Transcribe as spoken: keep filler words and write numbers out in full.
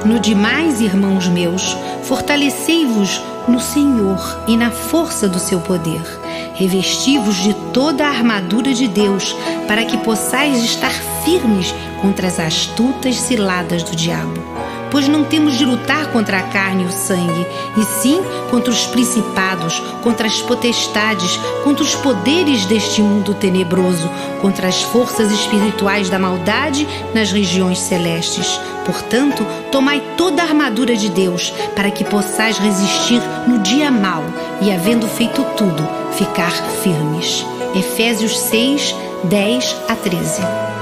No demais, irmãos meus, fortalecei-vos no Senhor e na força do seu poder. Revesti-vos de toda a armadura de Deus, para que possais estar firmes contra as astutas ciladas do diabo. Pois não temos de lutar contra a carne e o sangue, e sim contra os principados, contra as potestades, contra os poderes deste mundo tenebroso, contra as forças espirituais da maldade nas regiões celestes. Portanto, tomai toda a armadura de Deus, para que possais resistir no dia mau e, havendo feito tudo, ficar firmes. Efésios seis, dez a treze.